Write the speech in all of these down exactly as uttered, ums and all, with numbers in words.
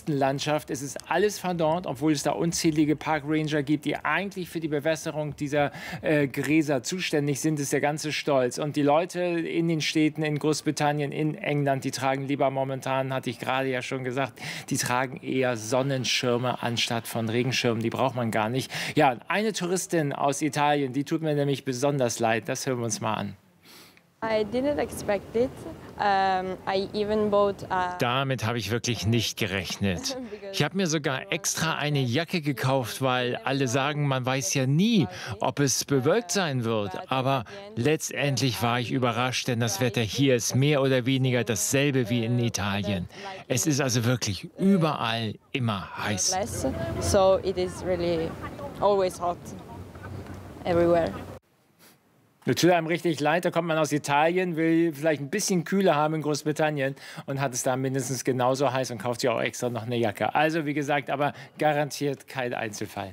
Wüstenlandschaft. Es ist alles verdorrt, obwohl es da unzählige Parkranger gibt, die eigentlich für die Bewässerung dieser äh, Gräser zuständig sind. Das ist der ganze Stolz. Und die Leute in den Städten, in Großbritannien, in England, die tragen lieber momentan, hatte ich gerade ja schon gesagt, die tragen eher Sonnenschirme anstatt von Regenschirmen. Die braucht man gar nicht. Ja, eine Touristin aus Italien, die tut mir nämlich besonders leid. Das hören wir uns mal an. I didn't expect it. Um, I even bought a Damit habe ich wirklich nicht gerechnet. Ich habe mir sogar extra eine Jacke gekauft, weil alle sagen, man weiß ja nie, ob es bewölkt sein wird. Aber letztendlich war ich überrascht, denn das Wetter hier ist mehr oder weniger dasselbe wie in Italien. Es ist also wirklich überall immer heiß. So it is really always hot everywhere. Das tut einem richtig leid, da kommt man aus Italien, will vielleicht ein bisschen kühler haben in Großbritannien und hat es da mindestens genauso heiß und kauft sich auch extra noch eine Jacke. Also wie gesagt, aber garantiert kein Einzelfall.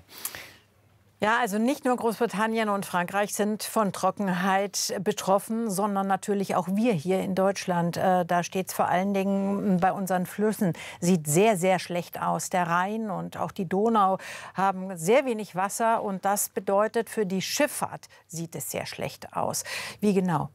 Ja, also nicht nur Großbritannien und Frankreich sind von Trockenheit betroffen, sondern natürlich auch wir hier in Deutschland. Äh, da steht es vor allen Dingen bei unseren Flüssen. Sieht sehr, sehr schlecht aus. Der Rhein und auch die Donau haben sehr wenig Wasser. Und das bedeutet, für die Schifffahrt sieht es sehr schlecht aus. Wie genau?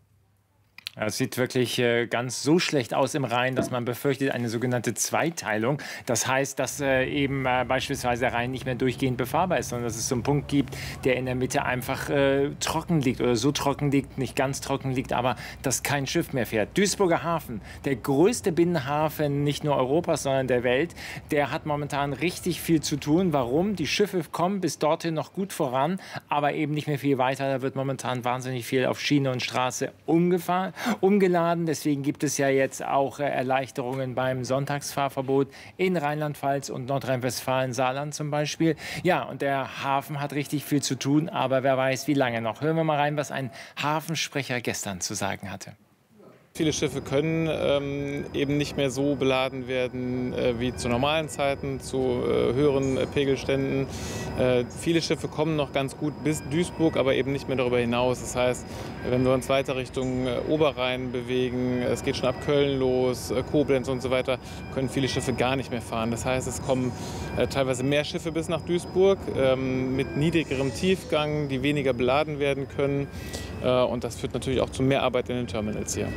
Es sieht wirklich äh, ganz so schlecht aus im Rhein, dass man befürchtet eine sogenannte Zweiteilung. Das heißt, dass äh, eben äh, beispielsweise der Rhein nicht mehr durchgehend befahrbar ist, sondern dass es so einen Punkt gibt, der in der Mitte einfach äh, trocken liegt oder so trocken liegt, nicht ganz trocken liegt, aber dass kein Schiff mehr fährt. Duisburger Hafen, der größte Binnenhafen nicht nur Europas, sondern der Welt, der hat momentan richtig viel zu tun. Warum? Die Schiffe kommen bis dorthin noch gut voran, aber eben nicht mehr viel weiter. Da wird momentan wahnsinnig viel auf Schiene und Straße umgefahren. umgeladen. Deswegen gibt es ja jetzt auch äh, Erleichterungen beim Sonntagsfahrverbot in Rheinland-Pfalz und Nordrhein-Westfalen, Saarland zum Beispiel. Ja, und der Hafen hat richtig viel zu tun, aber wer weiß, wie lange noch. Hören wir mal rein, was ein Hafensprecher gestern zu sagen hatte. Viele Schiffe können ähm, eben nicht mehr so beladen werden äh, wie zu normalen Zeiten, zu äh, höheren äh, Pegelständen. Äh, viele Schiffe kommen noch ganz gut bis Duisburg, aber eben nicht mehr darüber hinaus. Das heißt, wenn wir uns weiter Richtung äh, Oberrhein bewegen, es geht schon ab Köln los, äh, Koblenz und so weiter, können viele Schiffe gar nicht mehr fahren. Das heißt, es kommen äh, teilweise mehr Schiffe bis nach Duisburg ähm, mit niedrigerem Tiefgang, die weniger beladen werden können. Äh, und das führt natürlich auch zu mehr Arbeit in den Terminals hier.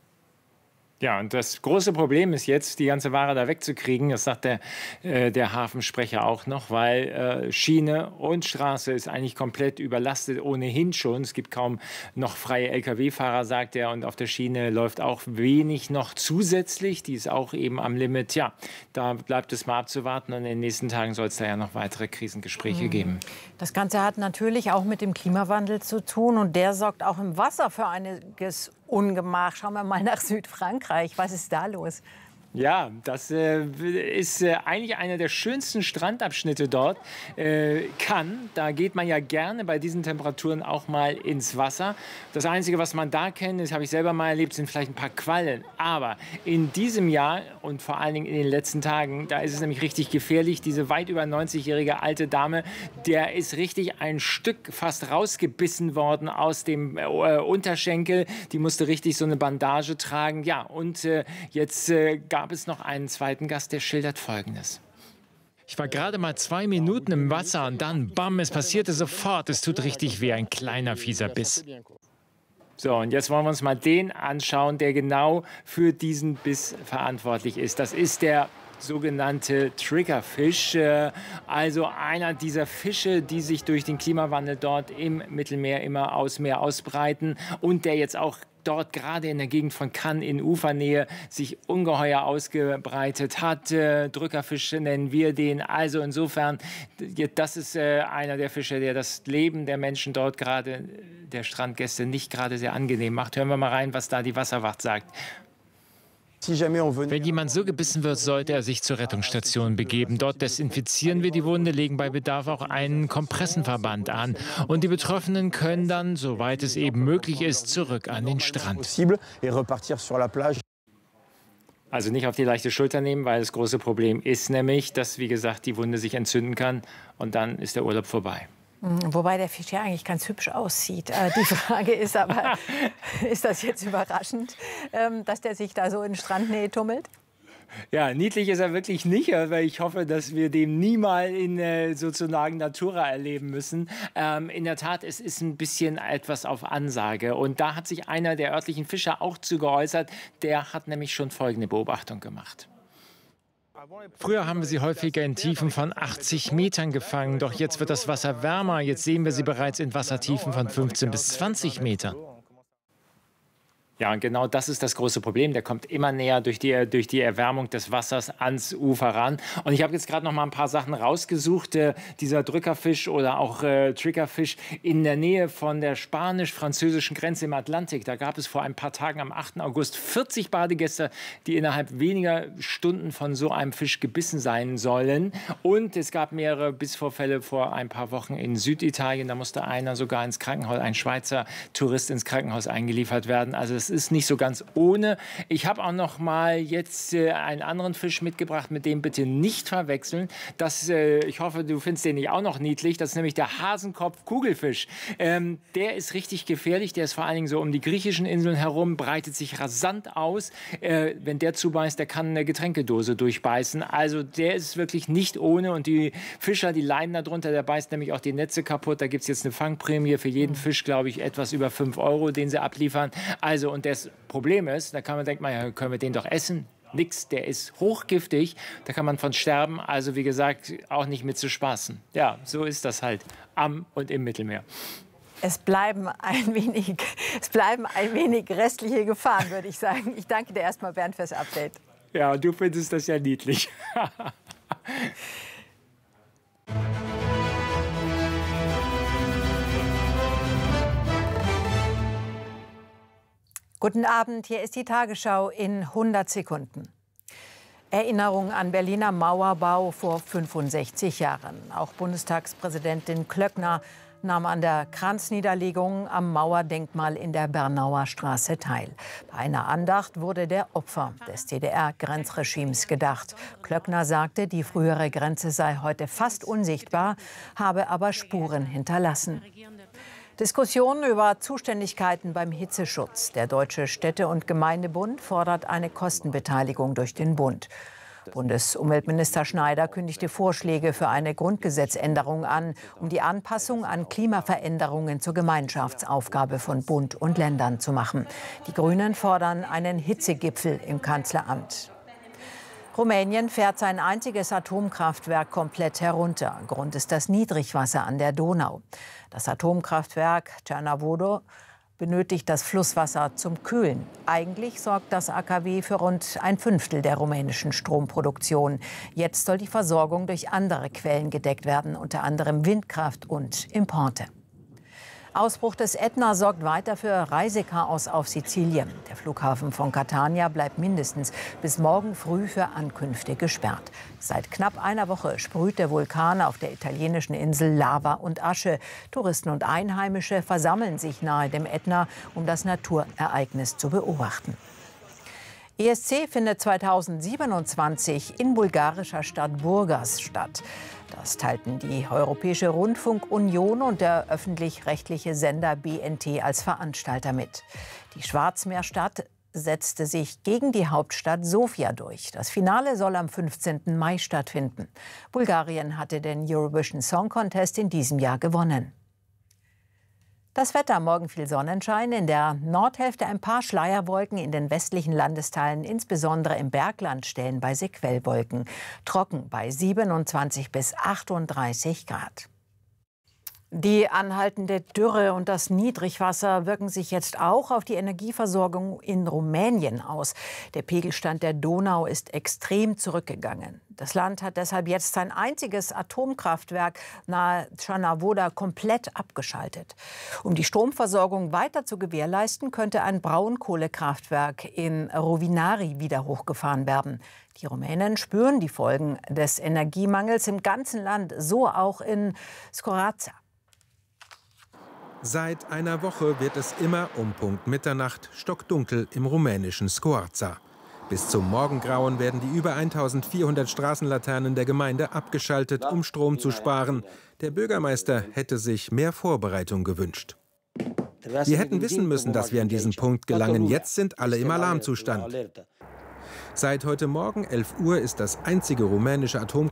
Ja, und das große Problem ist jetzt, die ganze Ware da wegzukriegen. Das sagt der, äh, der Hafensprecher auch noch, weil äh, Schiene und Straße ist eigentlich komplett überlastet ohnehin schon. Es gibt kaum noch freie L K W-Fahrer, sagt er. Und auf der Schiene läuft auch wenig noch zusätzlich. Die ist auch eben am Limit. Ja, da bleibt es mal abzuwarten. Und in den nächsten Tagen soll es da ja noch weitere Krisengespräche mhm. geben. Das Ganze hat natürlich auch mit dem Klimawandel zu tun. Und der sorgt auch im Wasser für einiges Ungemach. Schauen wir mal nach Südfrankreich. Was ist da los? Ja, das äh, ist äh, eigentlich einer der schönsten Strandabschnitte dort. Äh, Cannes, da geht man ja gerne bei diesen Temperaturen auch mal ins Wasser. Das Einzige, was man da kennt, das habe ich selber mal erlebt, sind vielleicht ein paar Quallen. Aber in diesem Jahr und vor allen Dingen in den letzten Tagen, da ist es nämlich richtig gefährlich. Diese weit über neunzigjährige alte Dame, der ist richtig ein Stück fast rausgebissen worden aus dem äh, Unterschenkel. Die musste richtig so eine Bandage tragen. Ja, und äh, jetzt äh, gab es noch einen zweiten Gast, der schildert Folgendes. Ich war gerade mal zwei Minuten im Wasser und dann, bam, es passierte sofort. Es tut richtig weh, ein kleiner fieser Biss. So, und jetzt wollen wir uns mal den anschauen, der genau für diesen Biss verantwortlich ist. Das ist der sogenannte Triggerfisch, also einer dieser Fische, die sich durch den Klimawandel dort im Mittelmeer immer aus Meer ausbreiten und der jetzt auch dort gerade in der Gegend von Cannes in Ufernähe sich ungeheuer ausgebreitet hat. Äh, Drückerfische nennen wir den. Also insofern, das ist äh, einer der Fische, der das Leben der Menschen dort gerade, der Strandgäste, nicht gerade sehr angenehm macht. Hören wir mal rein, was da die Wasserwacht sagt. Wenn jemand so gebissen wird, sollte er sich zur Rettungsstation begeben. Dort desinfizieren wir die Wunde, legen bei Bedarf auch einen Kompressenverband an. Und die Betroffenen können dann, soweit es eben möglich ist, zurück an den Strand. Also nicht auf die leichte Schulter nehmen, weil das große Problem ist nämlich, dass, wie gesagt, die Wunde sich entzünden kann und dann ist der Urlaub vorbei. Wobei der Fisch ja eigentlich ganz hübsch aussieht. Äh, die Frage ist aber, ist das jetzt überraschend, ähm, dass der sich da so in Strandnähe tummelt? Ja, niedlich ist er wirklich nicht, weil ich hoffe, dass wir dem nie mal in äh, sozusagen Natura erleben müssen. Ähm, in der Tat, es ist ein bisschen etwas auf Ansage. Und da hat sich einer der örtlichen Fischer auch zu geäußert. Der hat nämlich schon folgende Beobachtung gemacht. Früher haben wir sie häufiger in Tiefen von achtzig Metern gefangen, doch jetzt wird das Wasser wärmer. Jetzt sehen wir sie bereits in Wassertiefen von fünfzehn bis zwanzig Metern. Ja, und genau das ist das große Problem. Der kommt immer näher durch die, durch die Erwärmung des Wassers ans Ufer ran. Und ich habe jetzt gerade noch mal ein paar Sachen rausgesucht. Äh, dieser Drückerfisch oder auch äh, Triggerfisch in der Nähe von der spanisch-französischen Grenze im Atlantik. Da gab es vor ein paar Tagen am achten August vierzig Badegäste, die innerhalb weniger Stunden von so einem Fisch gebissen sein sollen. Und es gab mehrere Bissvorfälle vor ein paar Wochen in Süditalien. Da musste einer sogar ins Krankenhaus, ein Schweizer Tourist ins Krankenhaus eingeliefert werden. Also es ist nicht so ganz ohne. Ich habe auch noch mal jetzt äh, einen anderen Fisch mitgebracht, mit dem bitte nicht verwechseln. Das, äh, ich hoffe, du findest den nicht auch noch niedlich. Das ist nämlich der Hasenkopf-Kugelfisch. Ähm, der ist richtig gefährlich. Der ist vor allen Dingen so um die griechischen Inseln herum, breitet sich rasant aus. Äh, wenn der zubeißt, der kann eine Getränkedose durchbeißen. Also der ist wirklich nicht ohne. Und die Fischer, die leiden darunter. Der beißt nämlich auch die Netze kaputt. Da gibt es jetzt eine Fangprämie für jeden Fisch, glaube ich, etwas über fünf Euro, den sie abliefern. Also, und das Problem ist, da kann man denken, ja, können wir den doch essen? Nix, der ist hochgiftig, da kann man von sterben. Also wie gesagt, auch nicht mit zu spaßen. Ja, so ist das halt am und im Mittelmeer. Es bleiben ein wenig, es bleiben ein wenig restliche Gefahren, würde ich sagen. Ich danke dir erstmal, Bernd, fürs Update. Ja, du findest das ja niedlich. Guten Abend, hier ist die Tagesschau in hundert Sekunden. Erinnerung an Berliner Mauerbau vor fünfundsechzig Jahren. Auch Bundestagspräsidentin Klöckner nahm an der Kranzniederlegung am Mauerdenkmal in der Bernauer Straße teil. Bei einer Andacht wurde der Opfer des D D R-Grenzregimes gedacht. Klöckner sagte, die frühere Grenze sei heute fast unsichtbar, habe aber Spuren hinterlassen. Diskussionen über Zuständigkeiten beim Hitzeschutz. Der Deutsche Städte- und Gemeindebund fordert eine Kostenbeteiligung durch den Bund. Bundesumweltminister Schneider kündigte Vorschläge für eine Grundgesetzänderung an, um die Anpassung an Klimaveränderungen zur Gemeinschaftsaufgabe von Bund und Ländern zu machen. Die Grünen fordern einen Hitzegipfel im Kanzleramt. Rumänien fährt sein einziges Atomkraftwerk komplett herunter. Grund ist das Niedrigwasser an der Donau. Das Atomkraftwerk Cernavodă benötigt das Flusswasser zum Kühlen. Eigentlich sorgt das A K W für rund ein Fünftel der rumänischen Stromproduktion. Jetzt soll die Versorgung durch andere Quellen gedeckt werden, unter anderem Windkraft und Importe. Ausbruch des Ätna sorgt weiter für Reisechaos auf Sizilien. Der Flughafen von Catania bleibt mindestens bis morgen früh für Ankünfte gesperrt. Seit knapp einer Woche sprüht der Vulkan auf der italienischen Insel Lava und Asche. Touristen und Einheimische versammeln sich nahe dem Ätna, um das Naturereignis zu beobachten. E S C findet zweitausendsiebenundzwanzig in bulgarischer Stadt Burgas statt. Das teilten die Europäische Rundfunkunion und der öffentlich-rechtliche Sender B N T als Veranstalter mit. Die Schwarzmeerstadt setzte sich gegen die Hauptstadt Sofia durch. Das Finale soll am fünfzehnten Mai stattfinden. Bulgarien hatte den Eurovision Song Contest in diesem Jahr gewonnen. Das Wetter: morgen viel Sonnenschein, in der Nordhälfte ein paar Schleierwolken, in den westlichen Landesteilen, insbesondere im Bergland, stellenweise Quellwolken. Trocken bei siebenundzwanzig bis achtunddreißig Grad. Die anhaltende Dürre und das Niedrigwasser wirken sich jetzt auch auf die Energieversorgung in Rumänien aus. Der Pegelstand der Donau ist extrem zurückgegangen. Das Land hat deshalb jetzt sein einziges Atomkraftwerk nahe Cernavodă komplett abgeschaltet. Um die Stromversorgung weiter zu gewährleisten, könnte ein Braunkohlekraftwerk in Rovinari wieder hochgefahren werden. Die Rumänen spüren die Folgen des Energiemangels im ganzen Land, so auch in Scorața. Seit einer Woche wird es immer um Punkt Mitternacht stockdunkel im rumänischen Scoarța. Bis zum Morgengrauen werden die über eintausendvierhundert Straßenlaternen der Gemeinde abgeschaltet, um Strom zu sparen. Der Bürgermeister hätte sich mehr Vorbereitung gewünscht. Wir hätten wissen müssen, dass wir an diesen Punkt gelangen. Jetzt sind alle im Alarmzustand. Seit heute Morgen elf Uhr ist das einzige rumänische Atomkraftwerk